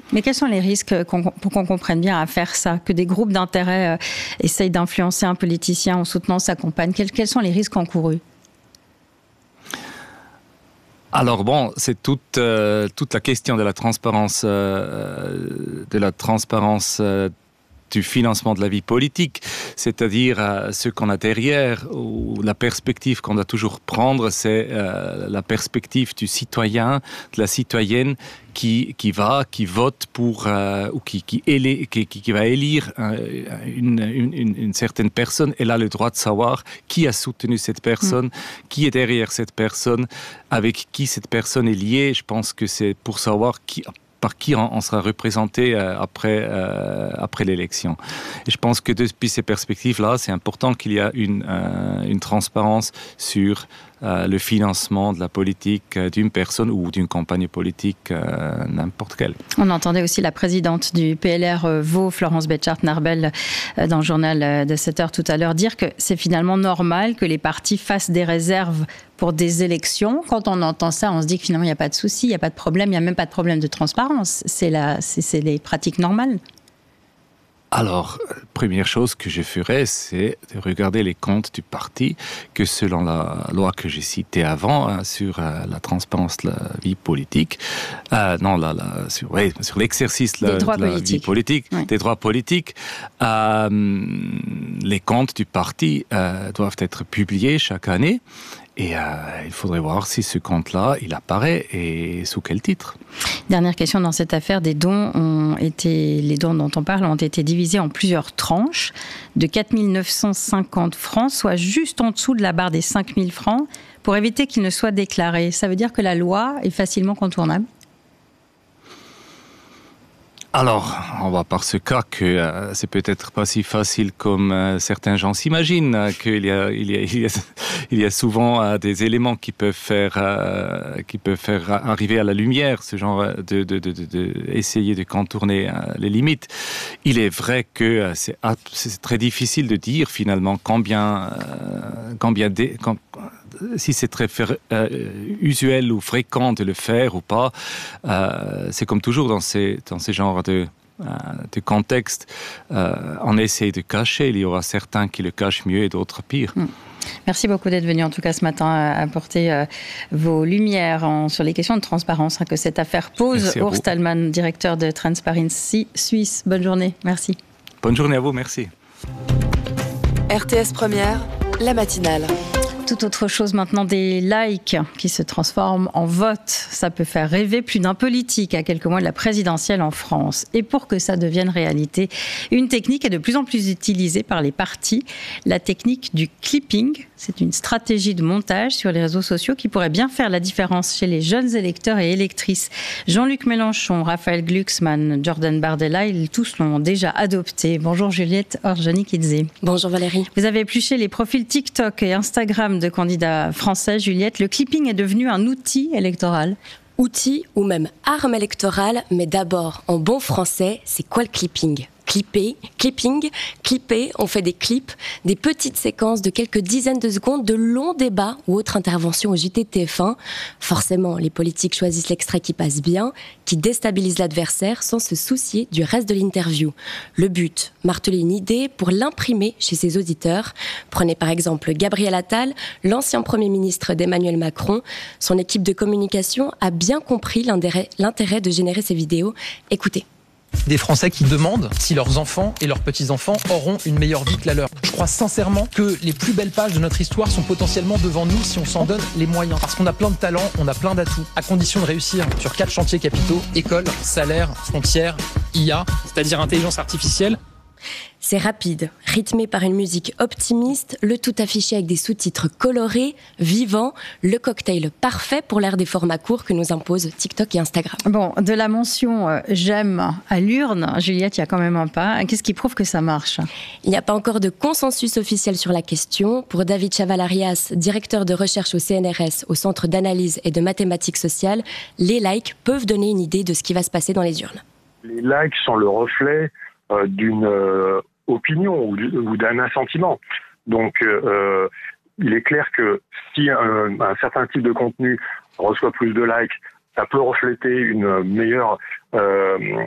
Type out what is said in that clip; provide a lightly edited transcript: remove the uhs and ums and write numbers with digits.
Mais quels sont les risques pour qu'on comprenne bien à faire ça, que des groupes d'intérêt essayent d'influencer un politicien en soutenant sa campagne? Quels sont les risques encourus? Alors bon, c'est toute la question de la transparence, du financement de la vie politique, c'est-à-dire ce qu'on a derrière, ou la perspective qu'on doit toujours prendre, c'est la perspective du citoyen, de la citoyenne qui vote pour ou qui va élire une certaine personne. Elle a le droit de savoir qui a soutenu cette personne, qui est derrière cette personne, avec qui cette personne est liée. Je pense que c'est pour savoir par qui on sera représenté après l'élection. Et je pense que depuis ces perspectives-là, c'est important qu'il y ait une transparence sur le financement de la politique d'une personne ou d'une campagne politique n'importe quelle. On entendait aussi la présidente du PLR Vaud, Florence Betchart-Narbel, dans le journal de 7h tout à l'heure, dire que c'est finalement normal que les partis fassent des réserves pour des élections. Quand on entend ça, on se dit que finalement il n'y a pas de souci, il n'y a pas de problème, il n'y a même pas de problème de transparence. C'est les pratiques normales. Alors, première chose que je ferais, c'est de regarder les comptes du parti, que selon la loi que j'ai citée avant, sur la transparence de la vie politique, sur l'exercice de la vie politique, des droits politiques, les comptes du parti doivent être publiés chaque année. Et il faudrait voir si ce compte-là, il apparaît et sous quel titre. Dernière question dans cette affaire, les dons dont on parle ont été divisés en plusieurs tranches de 4 950 francs, soit juste en dessous de la barre des 5 000 francs, pour éviter qu'ils ne soient déclarés. Ça veut dire que la loi est facilement contournable? Alors, on voit par ce cas que c'est peut-être pas si facile comme certains gens s'imaginent, qu'il y a souvent des éléments qui peuvent faire arriver à la lumière ce genre de essayer de contourner les limites. Il est vrai que c'est très difficile de dire finalement si c'est très usuel ou fréquent de le faire ou pas. C'est comme toujours dans ces genres de contextes. On essaie de cacher. Il y aura certains qui le cachent mieux et d'autres pire. Merci beaucoup d'être venu en tout cas ce matin apporter vos lumières sur les questions de transparence que cette affaire pose. Urs Stallman, directeur de Transparency Suisse. Bonne journée. Merci. Bonne journée à vous. Merci. RTS Première, la matinale. Tout autre chose maintenant, des likes qui se transforment en votes. Ça peut faire rêver plus d'un politique à quelques mois de la présidentielle en France. Et pour que ça devienne réalité, une technique est de plus en plus utilisée par les partis, la technique du clipping. C'est une stratégie de montage sur les réseaux sociaux qui pourrait bien faire la différence chez les jeunes électeurs et électrices. Jean-Luc Mélenchon, Raphaël Glucksmann, Jordan Bardella, ils tous l'ont déjà adopté. Bonjour Juliette Orjani-Kidze. Bonjour Valérie. Vous avez épluché les profils TikTok et Instagram de candidats français. Juliette, le clipping est devenu un outil électoral? Outil ou même arme électorale, mais d'abord, en bon français, c'est quoi le clipping ? Clipper, on fait des clips, des petites séquences de quelques dizaines de secondes, de longs débats ou autres interventions au JT de TF1. Forcément, les politiques choisissent l'extrait qui passe bien, qui déstabilise l'adversaire sans se soucier du reste de l'interview. Le but, marteler une idée pour l'imprimer chez ses auditeurs. Prenez par exemple Gabriel Attal, l'ancien Premier ministre d'Emmanuel Macron. Son équipe de communication a bien compris l'intérêt de générer ces vidéos. Écoutez. Des Français qui demandent si leurs enfants et leurs petits-enfants auront une meilleure vie que la leur. Je crois sincèrement que les plus belles pages de notre histoire sont potentiellement devant nous si on s'en donne les moyens. Parce qu'on a plein de talents, on a plein d'atouts, à condition de réussir sur 4 chantiers capitaux: école, salaire, frontières, IA, c'est-à-dire intelligence artificielle. C'est rapide, rythmé par une musique optimiste, le tout affiché avec des sous-titres colorés, vivants, le cocktail parfait pour l'ère des formats courts que nous imposent TikTok et Instagram. Bon, de la mention « j'aime » à l'urne, Juliette, il y a quand même un pas. Qu'est-ce qui prouve que ça marche ? Il n'y a pas encore de consensus officiel sur la question. Pour David Chaval-Arias, directeur de recherche au CNRS, au Centre d'analyse et de mathématiques sociales, les likes peuvent donner une idée de ce qui va se passer dans les urnes. Les likes sont le reflet d'une opinion ou d'un assentiment. Donc, il est clair que si un certain type de contenu reçoit plus de likes, ça peut refléter une meilleure